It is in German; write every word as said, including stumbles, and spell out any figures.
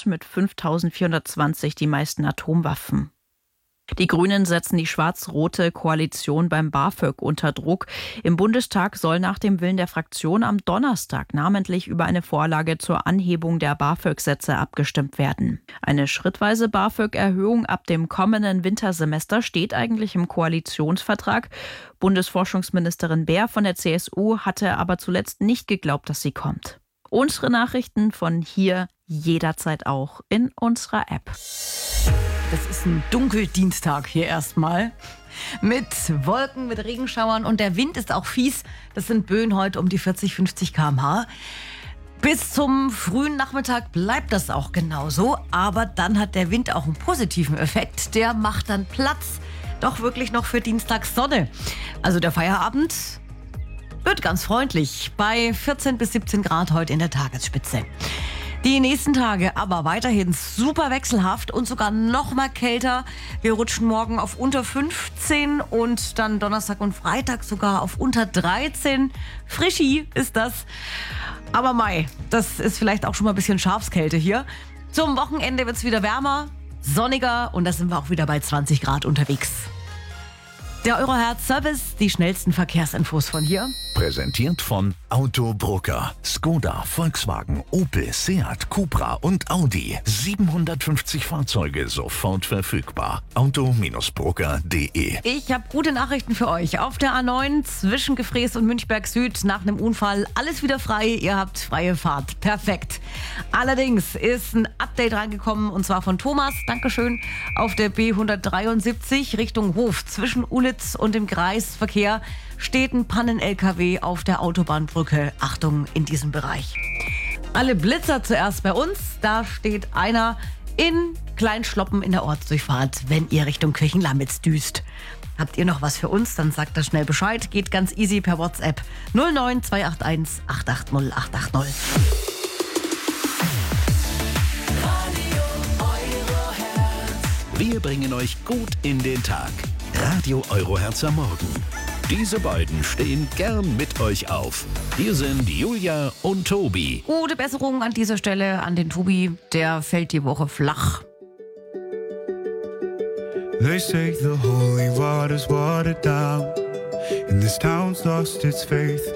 Land mit fünftausendvierhundertzwanzig die meisten Atomwaffen. Die Grünen setzen die schwarz-rote Koalition beim BAföG unter Druck. Im Bundestag soll nach dem Willen der Fraktion am Donnerstag namentlich über eine Vorlage zur Anhebung der BAföG-Sätze abgestimmt werden. Eine schrittweise BAföG-Erhöhung ab dem kommenden Wintersemester steht eigentlich im Koalitionsvertrag. Bundesforschungsministerin Baer von der C S U hatte aber zuletzt nicht geglaubt, dass sie kommt. Unsere Nachrichten von hier jederzeit auch in unserer App. Es ist ein Dunkeldienstag hier erstmal. Mit Wolken, mit Regenschauern und der Wind ist auch fies. Das sind Böen heute um die vierzig, fünfzig Kilometer pro Stunde. Bis zum frühen Nachmittag bleibt das auch genauso. Aber dann hat der Wind auch einen positiven Effekt. Der macht dann Platz doch wirklich noch für Dienstags Sonne. Also der Feierabend wird ganz freundlich bei vierzehn bis siebzehn Grad heute in der Tagesspitze. Die nächsten Tage aber weiterhin super wechselhaft und sogar noch mal kälter. Wir rutschen morgen auf unter fünfzehn und dann Donnerstag und Freitag sogar auf unter dreizehn. Frischi ist das. Aber Mai, das ist vielleicht auch schon mal ein bisschen Schafskälte hier. Zum Wochenende wird es wieder wärmer, sonniger und da sind wir auch wieder bei zwanzig Grad unterwegs. Der Eurohertz-Service, die schnellsten Verkehrsinfos von hier. Präsentiert von Autobrucker. Skoda, Volkswagen, Opel, Seat, Cupra und Audi. siebenhundertfünfzig Fahrzeuge sofort verfügbar. auto Brucker punkt de. Ich habe gute Nachrichten für euch. Auf der A neun zwischen Gefrees und Münchberg Süd nach einem Unfall alles wieder frei. Ihr habt freie Fahrt. Perfekt. Allerdings ist ein Update reingekommen und zwar von Thomas. Dankeschön. Auf der B hundertdreiundsiebzig Richtung Hof zwischen Ulitz und dem Kreisverkehr steht ein Pannen-L K W auf der Autobahnbrücke. Achtung in diesem Bereich. Alle Blitzer zuerst bei uns. Da steht einer in Kleinschloppen in der Ortsdurchfahrt, wenn ihr Richtung Kirchenlamitz düst. Habt ihr noch was für uns? Dann sagt das schnell Bescheid. Geht ganz easy per WhatsApp null neun zwei acht eins acht acht null acht acht null. Wir bringen euch gut in den Tag. Radio Eurohertz am Morgen. Diese beiden stehen gern mit euch auf. Hier sind Julia und Tobi. Gute Besserung an dieser Stelle an den Tobi. Der fällt die Woche flach. They say the holy water's watered down, and this town's lost its faith.